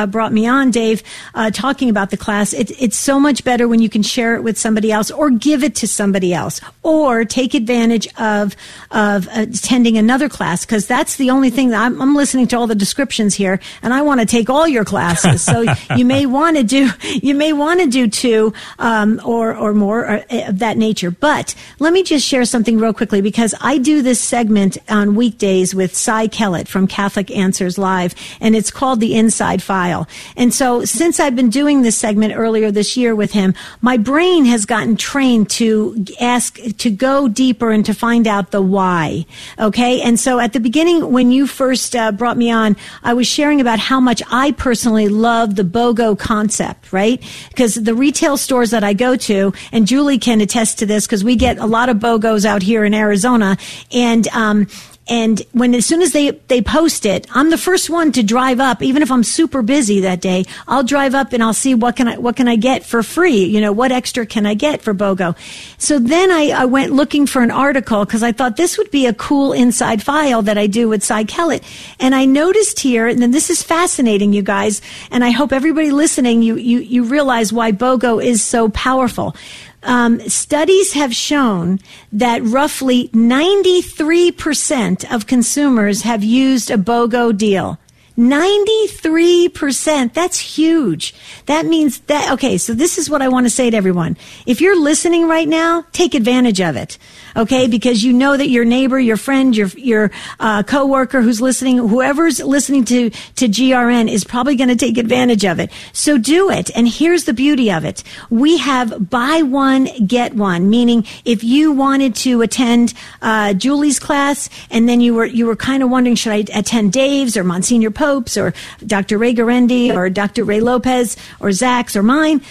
brought me on, Dave, talking about the class. It's so much better when you can share it with somebody else or give it to somebody else or take advantage of attending another class, because that's the only thing that I'm listening to all the descriptions here, and I want to take all your classes. So you may want to do 2 or more of that nature. But let me just share something real quickly, because I do this segment on weekdays with Cy Kellett from Catholic Answers Live, and it's called The Inside File. And so since I've been doing this segment earlier this year with him, my brain has gotten trained to ask, to go deeper and to find out the why. Okay. And so at the beginning, when you first brought me on, I was sharing about how much I personally love the BOGO concept, right? Because the retail stores that I go to, and Julie can attest to this, because we get a lot of BOGOs out here in Arizona, and as soon as they post it, I'm the first one to drive up. Even if I'm super busy that day, I'll drive up and I'll see what can I get for free? You know, what extra can I get for BOGO? So then I went looking for an article, because I thought this would be a cool inside file that I do with Cy Kellett. And I noticed here, and then this is fascinating, you guys, and I hope everybody listening, you realize why BOGO is so powerful. Studies have shown that roughly 93% of consumers have used a BOGO deal. 93%. That's huge. That means that, okay, so this is what I want to say to everyone. If you're listening right now, take advantage of it. Okay, because you know that your neighbor, your friend, your coworker who's listening, whoever's listening to GRN is probably going to take advantage of it. So do it. And here's the beauty of it. We have buy one, get one, meaning if you wanted to attend Julie's class, and then you were kind of wondering, should I attend Dave's or Monsignor Pope's or Dr. Ray Garendi or Dr. Ray Lopez or Zach's or mine,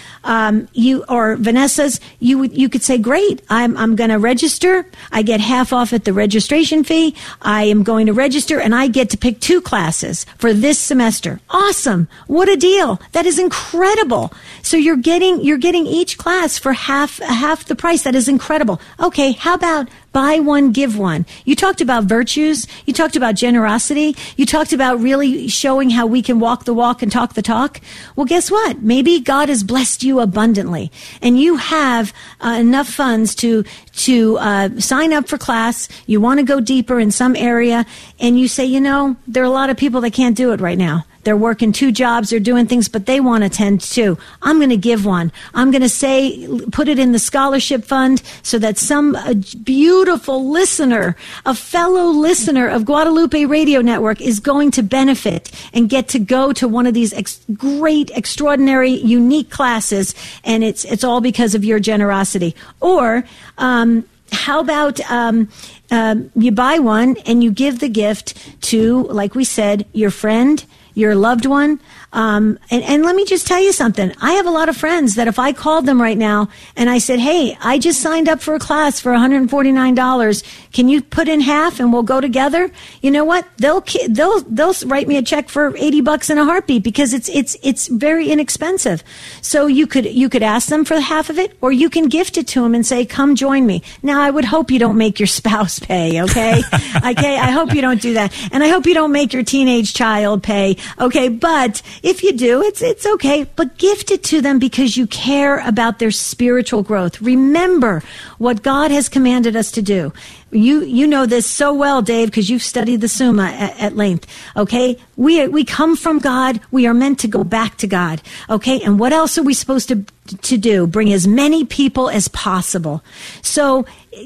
or Vanessa's, you could say, great, I'm going to register. I get half off at the registration fee. I am going to register, and I get to pick 2 classes for this semester. Awesome. What a deal. That is incredible. So you're getting each class for half the price. That is incredible. Okay. How about buy one, give one? You talked about virtues. You talked about generosity. You talked about really showing how we can walk the walk and talk the talk. Well, guess what? Maybe God has blessed you abundantly, and you have enough funds to sign up for class. You want to go deeper in some area, and you say, there are a lot of people that can't do it right now. They're working 2 jobs, they're doing things, but they want to attend too. I'm going to give one. I'm going to put it in the scholarship fund so that some beautiful listener, a fellow listener of Guadalupe Radio Network is going to benefit and get to go to one of these great, extraordinary, unique classes. And it's all because of your generosity. Or, how about you buy one and you give the gift to, like we said, your friend, your loved one. And let me just tell you something. I have a lot of friends that if I called them right now and I said, hey, I just signed up for a class for $149. Can you put in half and we'll go together? You know what? They'll write me a check for $80 in a heartbeat, because it's very inexpensive. So you could ask them for half of it, or you can gift it to them and say, come join me. Now, I would hope you don't make your spouse pay. Okay. Okay. I hope you don't do that. And I hope you don't make your teenage child pay. Okay. But if you do, it's okay, but gift it to them because you care about their spiritual growth. Remember what God has commanded us to do. You know this so well, Dave, because you've studied the Summa at length. Okay, we come from God. We are meant to go back to God. Okay, and what else are we supposed to do? Bring as many people as possible. So,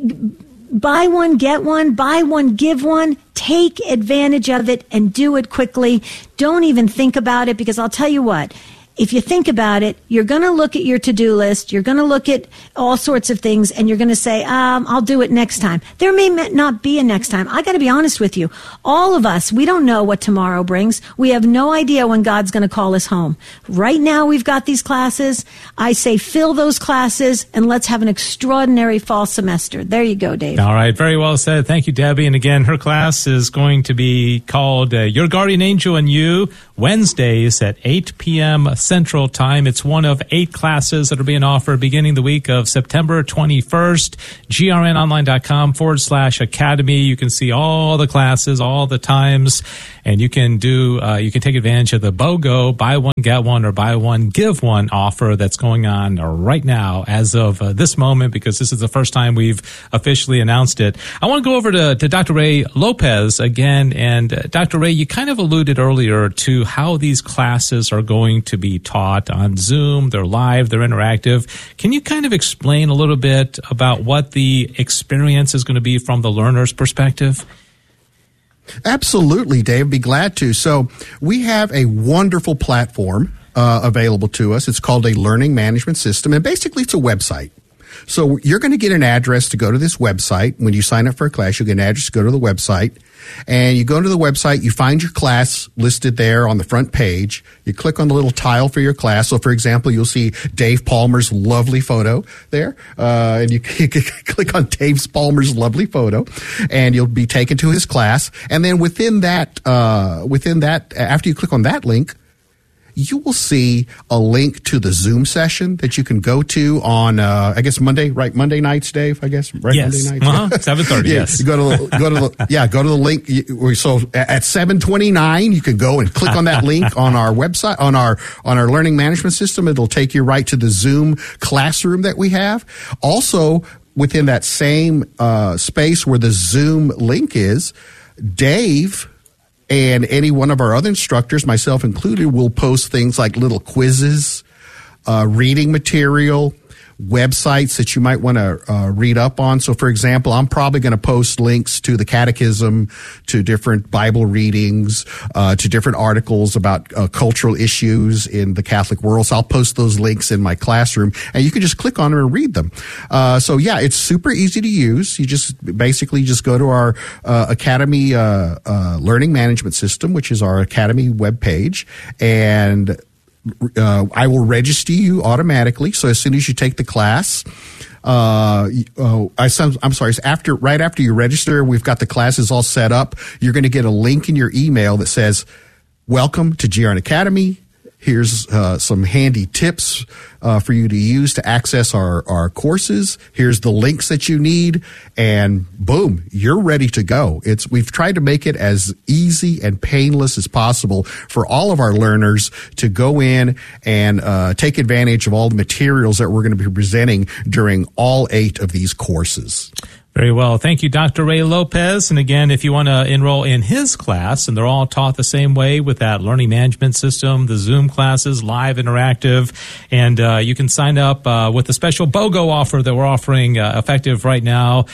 buy one, get one, buy one, give one. Take advantage of it and do it quickly. Don't even think about it, because I'll tell you what, if you think about it, you're going to look at your to-do list. You're going to look at all sorts of things, and you're going to say, I'll do it next time. There may not be a next time. I got to be honest with you. All of us, we don't know what tomorrow brings. We have no idea when God's going to call us home. Right now, we've got these classes. I say fill those classes, and let's have an extraordinary fall semester. There you go, Dave. All right. Very well said. Thank you, Debbie. And again, her class is going to be called Your Guardian Angel and You, Wednesdays at 8 p.m. Central Time. It's one of 8 classes that are being offered beginning the week of September 21st. grnonline.com/academy. You can see all the classes, all the times, and you can take advantage of the BOGO, buy one, get one, or buy one, give one offer that's going on right now as of this moment, because this is the first time we've officially announced it. I want to go over to Dr. Ray Lopez again. And Dr. Ray, you kind of alluded earlier to how these classes are going to be taught on Zoom. They're live, they're interactive. Can you kind of explain a little bit about what the experience is going to be from the learner's perspective? Absolutely, Dave. Be glad to. So we have a wonderful platform available to us. It's called a learning management system, and basically it's a website. So you're going to get an address to go to this website. When you sign up for a class, you'll get an address to go to the website. And you go to the website, you find your class listed there on the front page. You click on the little tile for your class. So, for example, you'll see Dave Palmer's lovely photo there. And you click on Dave Palmer's lovely photo, and you'll be taken to his class. And then within that, after you click on that link, you will see a link to the Zoom session that you can go to on, I guess Monday nights, Dave, I guess, right? Yes. Monday nights. 7:30, yes. You go to the link. So at 7:29, you can go and click on that link on our website, on our learning management system. It'll take you right to the Zoom classroom that we have. Also, within that same space where the Zoom link is, Dave and any one of our other instructors, myself included, will post things like little quizzes, reading material, websites that you might want to read up on. So, for example, I'm probably going to post links to the catechism, to different Bible readings, to different articles about cultural issues in the Catholic world. So I'll post those links in my classroom, and you can just click on them and read them. So, yeah, it's super easy to use. You just basically just go to our Academy Learning Management System, which is our Academy webpage, and I will register you automatically. So as soon as you take the class, it's right after you register, we've got the classes all set up. You're going to get a link in your email that says, "Welcome to GRN Academy. Here's some handy tips for you to use to access our courses. Here's the links that you need," and boom, you're ready to go. We've tried to make it as easy and painless as possible for all of our learners to go in and take advantage of all the materials that we're going to be presenting during all 8 of these courses. Very well. Thank you, Dr. Ray Lopez. And again, if you want to enroll in his class, and they're all taught the same way with that learning management system, the Zoom classes, live, interactive, and you can sign up with the special BOGO offer that we're offering effective right now.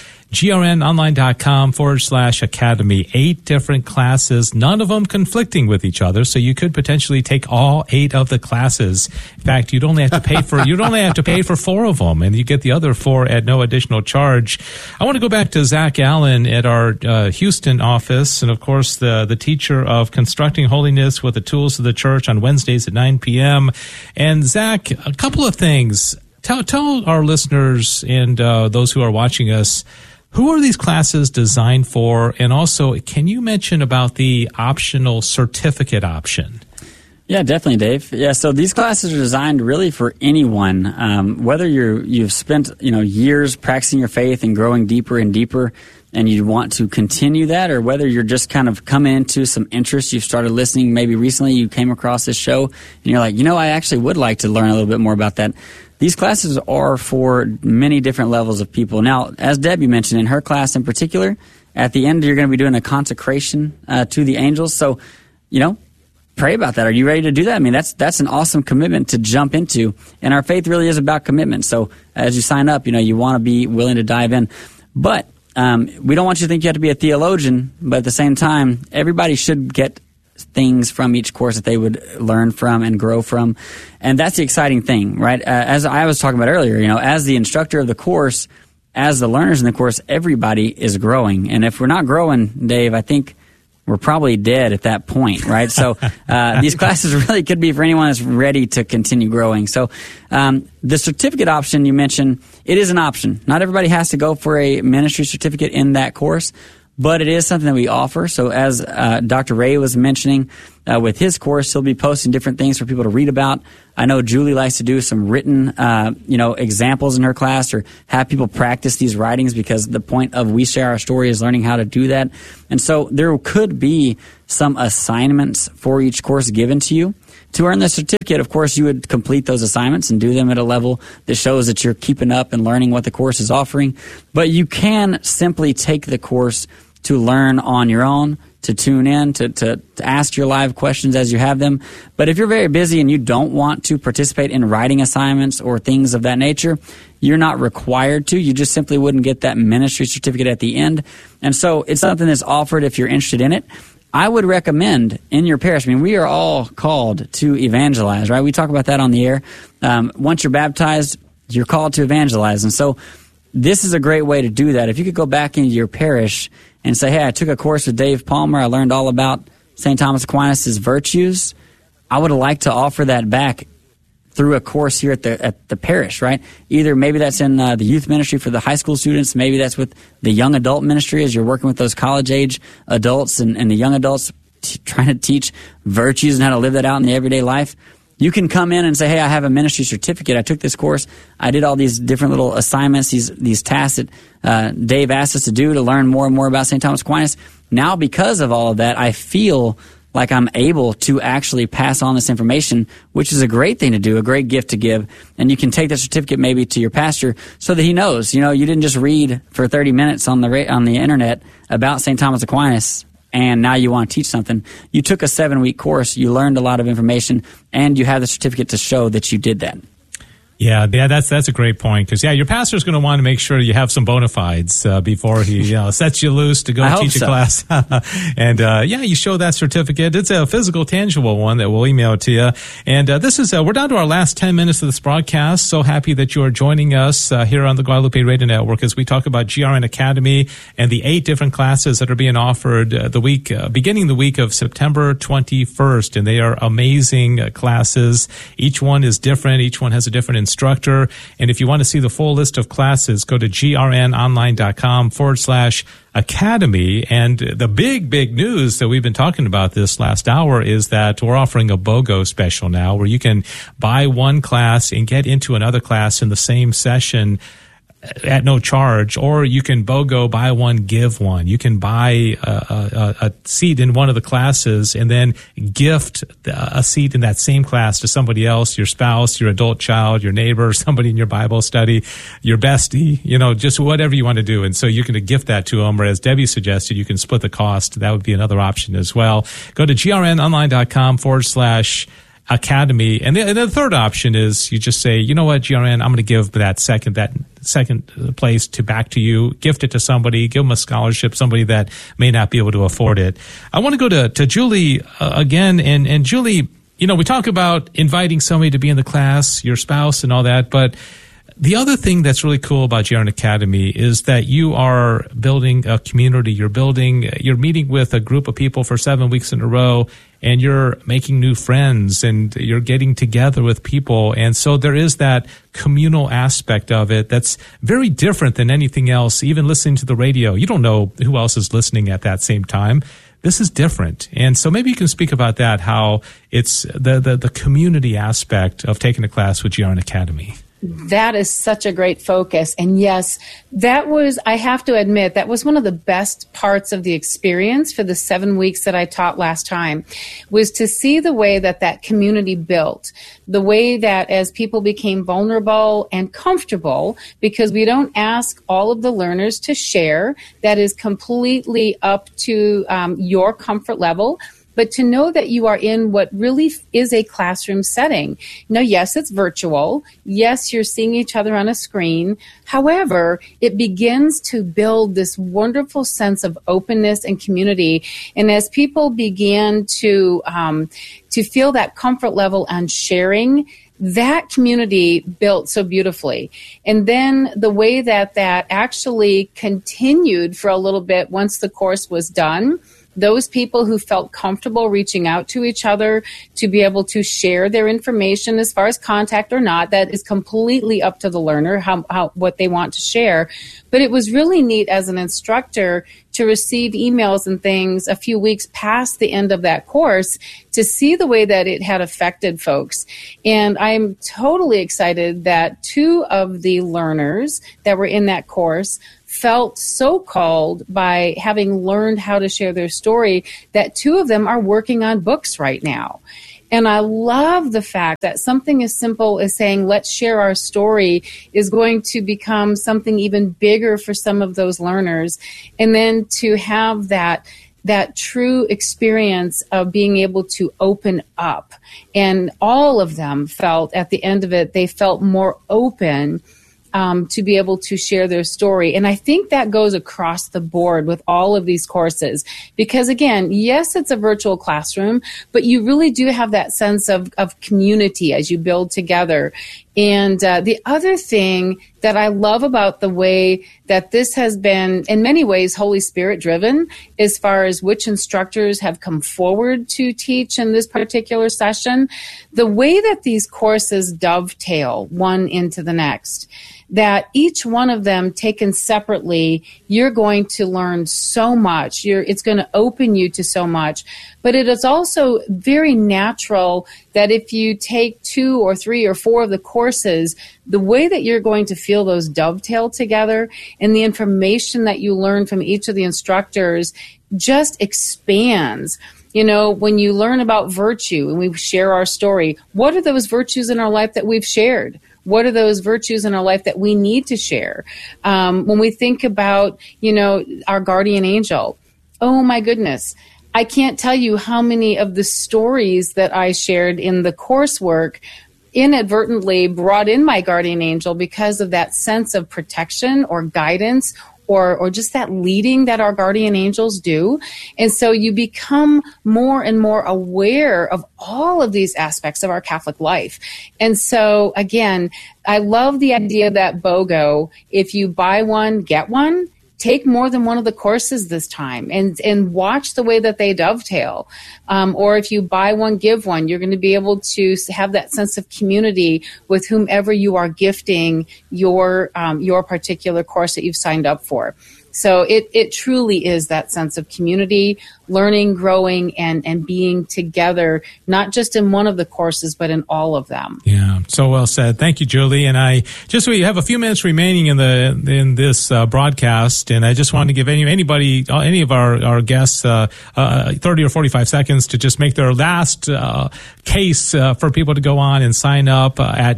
grnonline.com/academy. 8 different classes, none of them conflicting with each other, so you could potentially take all 8 of the classes. In fact, you'd only have to pay for 4 of them, and you get the other 4 at no additional charge. I want to go back to Zach Allen at our Houston office, and of course the teacher of Constructing Holiness with the Tools of the Church on Wednesdays at 9 p.m. And Zach, a couple of things. Tell our listeners and those who are watching us, who are these classes designed for? And also, can you mention about the optional certificate option? Yeah, definitely, Dave. Yeah, so these classes are designed really for anyone, whether you've spent years practicing your faith and growing deeper and deeper, and you want to continue that, or whether you're just kind of coming into some interest, you've started listening, maybe recently you came across this show, and you're like, I actually would like to learn a little bit more about that. These classes are for many different levels of people. Now, as Debbie mentioned, in her class in particular, at the end you're going to be doing a consecration to the angels. So, pray about that. Are you ready to do that? I mean, that's an awesome commitment to jump into. And our faith really is about commitment. So as you sign up, you want to be willing to dive in. But we don't want you to think you have to be a theologian. But at the same time, everybody should get things from each course that they would learn from and grow from. And that's the exciting thing, right? As I was talking about earlier, as the instructor of the course, as the learners in the course, everybody is growing. And if we're not growing, Dave, I think we're probably dead at that point, right? So these classes really could be for anyone that's ready to continue growing. So the certificate option you mentioned, it is an option. Not everybody has to go for a ministry certificate in that course, but it is something that we offer. So as Dr. Ray was mentioning, with his course, he'll be posting different things for people to read about. I know Julie likes to do some written, examples in her class, or have people practice these writings, because the point of We Share Our Story is learning how to do that. And so there could be some assignments for each course given to you. To earn the certificate, of course, you would complete those assignments and do them at a level that shows that you're keeping up and learning what the course is offering. But you can simply take the course to learn on your own, to tune in, to ask your live questions as you have them. But if you're very busy and you don't want to participate in writing assignments or things of that nature, you're not required to. You just simply wouldn't get that ministry certificate at the end. And so it's something that's offered if you're interested in it. I would recommend in your parish, we are all called to evangelize, right? We talk about that on the air. Once you're baptized, you're called to evangelize. And so this is a great way to do that. If you could go back into your parish and say, hey, I took a course with Dave Palmer. I learned all about St. Thomas Aquinas' virtues. I would like to offer that back through a course here at the parish, right? Either maybe that's in the youth ministry for the high school students. Maybe that's with the young adult ministry as you're working with those college-age adults and the young adults trying to teach virtues and how to live that out in the everyday life. You can come in and say, hey, I have a ministry certificate. I took this course. I did all these different little assignments, these tasks that Dave asked us to do to learn more and more about St. Thomas Aquinas. Now, because of all of that, I feel like I'm able to actually pass on this information, which is a great thing to do, a great gift to give. And you can take that certificate maybe to your pastor so that he knows, you didn't just read for 30 minutes on the internet about St. Thomas Aquinas and now you want to teach something. You took a 7-week course, you learned a lot of information, and you have the certificate to show that you did that. Yeah, that's a great point, because your pastor's going to want to make sure you have some bona fides before he sets you loose to go teach a class. And you show that certificate. It's a physical, tangible one that we'll email to you. And this is we're down to our last 10 minutes of this broadcast. So happy that you are joining us here on the Guadalupe Radio Network as we talk about GRN Academy and the 8 different classes that are being offered beginning the week of September 21st. And they are amazing classes. Each one is different. Each one has a different instructor. And if you want to see the full list of classes, go to grnonline.com/academy. And the big news that we've been talking about this last hour is that we're offering a BOGO special now, where you can buy one class and get into another class in the same session at no charge, or you can BOGO, buy one, give one. You can buy a seat in one of the classes and then gift a seat in that same class to somebody else, your spouse, your adult child, your neighbor, somebody in your Bible study, your bestie, just whatever you want to do. And so you can gift that to them, or as Debbie suggested, you can split the cost. That would be another option as well. Go to grnonline.com/academy. And the third option is you just say, you know what, GRN, I'm going to give that second place back to you, gift it to somebody, give them a scholarship, somebody that may not be able to afford it. I want to go to Julie again. And Julie, we talk about inviting somebody to be in the class, your spouse and all that, but the other thing that's really cool about GRN Academy is that you are building a community. You're meeting with a group of people for 7 weeks in a row, and you're making new friends, and you're getting together with people. And so there is that communal aspect of it that's very different than anything else. Even listening to the radio, you don't know who else is listening at that same time. This is different. And so maybe you can speak about that, how it's the community aspect of taking a class with GRN Academy. That is such a great focus. And yes, I have to admit, that was one of the best parts of the experience for the 7 weeks that I taught last time, was to see the way that community built, the way that as people became vulnerable and comfortable, because we don't ask all of the learners to share, that is completely up to your comfort level. But to know that you are in what really is a classroom setting. Now, yes, it's virtual. Yes, you're seeing each other on a screen. However, it begins to build this wonderful sense of openness and community. And as people began to feel that comfort level on sharing, that community built so beautifully. And then the way that actually continued for a little bit once the course was done those people who felt comfortable reaching out to each other to be able to share their information as far as contact or not. That is completely up to the learner, what they want to share. But it was really neat as an instructor to receive emails and things a few weeks past the end of that course to see the way that it had affected folks. And I'm totally excited that 2 of the learners that were in that course felt so called by having learned how to share their story that 2 of them are working on books right now. And I love the fact that something as simple as saying, let's share our story, is going to become something even bigger for some of those learners. And then to have that true experience of being able to open up. And all of them felt at the end of it, they felt more open to be able to share their story. And I think that goes across the board with all of these courses. Because again, yes, it's a virtual classroom, but you really do have that sense of community as you build together. And the other thing that I love about the way that this has been, in many ways, Holy Spirit driven, as far as which instructors have come forward to teach in this particular session, the way that these courses dovetail one into the next, that each one of them taken separately, you're going to learn so much. It's going to open you to so much. But it is also very natural that if you take 2 or 3 or 4 of the courses, the way that you're going to feel those dovetail together and the information that you learn from each of the instructors just expands. You know, when you learn about virtue and we share our story, what are those virtues in our life that we've shared? What are those virtues in our life that we need to share? When we think about, our guardian angel, oh my goodness, I can't tell you how many of the stories that I shared in the coursework inadvertently brought in my guardian angel because of that sense of protection or guidance or just that leading that our guardian angels do. And so you become more and more aware of all of these aspects of our Catholic life. And so, again, I love the idea that BOGO, if you buy one, get one, take more than one of the courses this time and watch the way that they dovetail. Or if you buy one, give one, you're going to be able to have that sense of community with whomever you are gifting your particular course that you've signed up for. So it truly is that sense of community, learning, growing, and being together, not just in one of the courses, but in all of them. Yeah, so well said. Thank you, Julie. And we have a few minutes remaining in this broadcast, and I just wanted to give any of our guests 30 or 45 seconds to just make their last case for people to go on and sign up at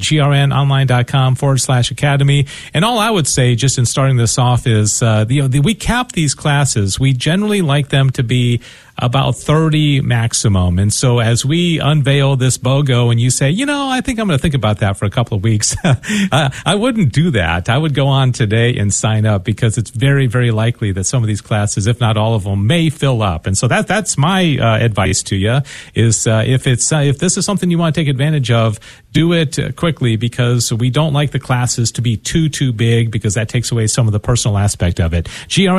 grnonline.com/academy. And all I would say, just in starting this off, is we cap these classes. We generally like them to be about 30 maximum. And so as we unveil this BOGO and you say, I think I'm going to think about that for a couple of weeks, I wouldn't do that. I would go on today and sign up because it's very, very likely that some of these classes, if not all of them, may fill up. And so that's my advice to you is if this is something you want to take advantage of, do it quickly because we don't like the classes to be too big because that takes away some of the personal aspect of it.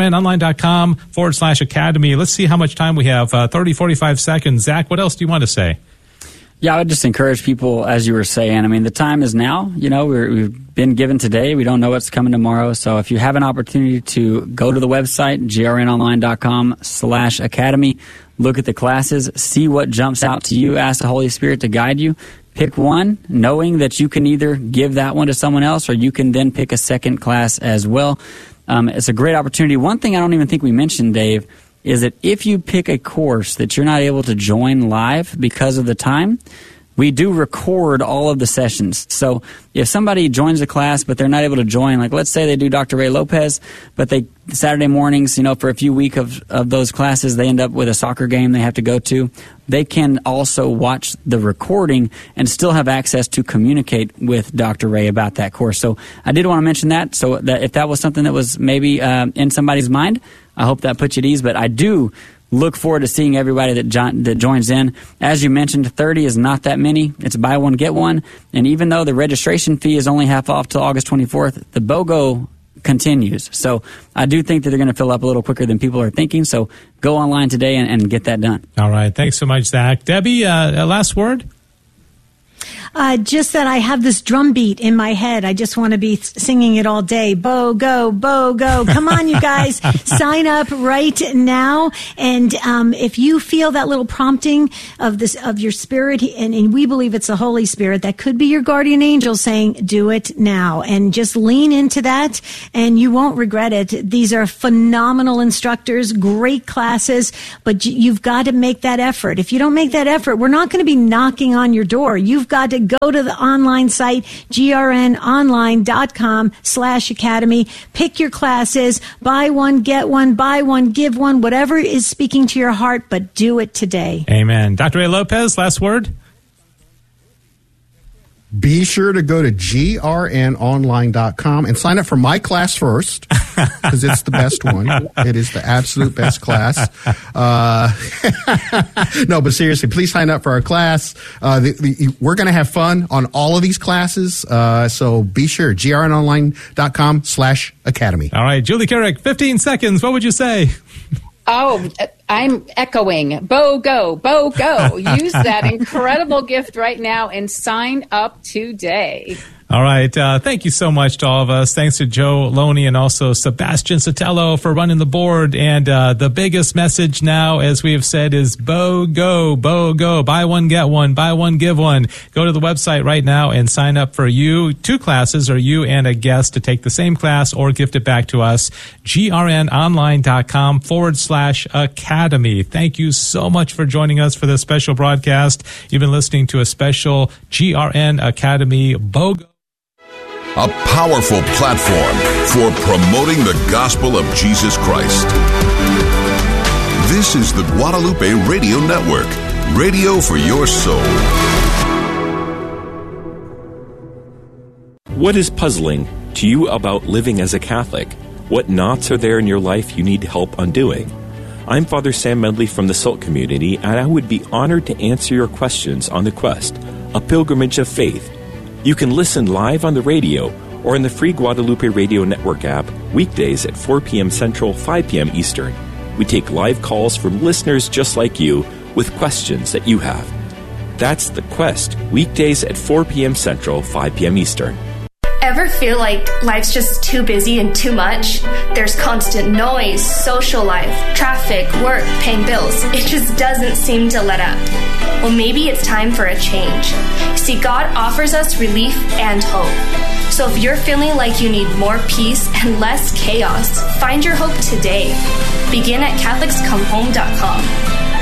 grnonline.com/academy. Let's see how much time we have. 30, 45 seconds. Zach, what else do you want to say? Yeah, I would just encourage people, as you were saying, the time is now. We've been given today. We don't know what's coming tomorrow. So if you have an opportunity to go to the website, grnonline.com/academy, look at the classes, see what jumps out to you, ask the Holy Spirit to guide you. Pick one, knowing that you can either give that one to someone else or you can then pick a second class as well. It's a great opportunity. One thing I don't even think we mentioned, Dave, is that if you pick a course that you're not able to join live because of the time, we do record all of the sessions. So if somebody joins a class but they're not able to join, like let's say they do Dr. Ray Lopez, but they Saturday mornings, for a few weeks of those classes, they end up with a soccer game they have to go to. They can also watch the recording and still have access to communicate with Dr. Ray about that course. So I did want to mention that, so that if that was something that was maybe in somebody's mind, I hope that puts you at ease. But I do look forward to seeing everybody that joins in. As you mentioned, 30 is not that many. It's buy one, get one. And even though the registration fee is only half off till August 24th, the BOGO continues. So I do think that they're going to fill up a little quicker than people are thinking. So go online today and get that done. All right. Thanks so much, Zach. Debbie, a last word? Just that I have this drum beat in my head. I just want to be singing it all day. Bo, go, Bo, go. Come on, you guys. Sign up right now. And if you feel that little prompting of your spirit, and we believe it's the Holy Spirit, that could be your guardian angel saying, do it now. And just lean into that, and you won't regret it. These are phenomenal instructors, great classes, but you've got to make that effort. If you don't make that effort, we're not going to be knocking on your door. You've got to go to the online site, grnonline.com/academy. Pick your classes, buy one, get one, buy one, give one, whatever is speaking to your heart, but do it today. Amen. Dr. A. Lopez, last word? Be sure to go to grnonline.com and sign up for my class first, because it's the best one. It is the absolute best class. No, but seriously, please sign up for our class. We're going to have fun on all of these classes. So be sure, grnonline.com/academy. All right, Julie Carrick, 15 seconds. What would you say? Oh, I'm echoing. Bo, go. Bo, go. Use that incredible gift right now and sign up today. All right. Thank you so much to all of us. Thanks to Joe Loney and also Sebastian Sotelo for running the board. And the biggest message now, as we have said, is Bo, go. Bo, go. Buy one, get one. Buy one, give one. Go to the website right now and sign up for two classes, or you and a guest to take the same class or gift it back to us. grnonline.com/academy. Thank you so much for joining us for this special broadcast. You've been listening to a special GRN Academy Bo, go. A powerful platform for promoting the gospel of Jesus Christ. This is the Guadalupe Radio Network, radio for your soul. What is puzzling to you about living as a Catholic? What knots are there in your life you need help undoing? I'm Father Sam Medley from the SALT community, and I would be honored to answer your questions on The Quest, a pilgrimage of faith. You can listen live on the radio or in the free Guadalupe Radio Network app weekdays at 4 p.m. Central, 5 p.m. Eastern. We take live calls from listeners just like you with questions that you have. That's The Quest, weekdays at 4 p.m. Central, 5 p.m. Eastern. Ever feel like life's just too busy and too much? There's constant noise, social life, traffic, work, paying bills. It just doesn't seem to let up. Well, maybe it's time for a change. See, God offers us relief and hope. So if you're feeling like you need more peace and less chaos, find your hope today. Begin at CatholicsComeHome.com.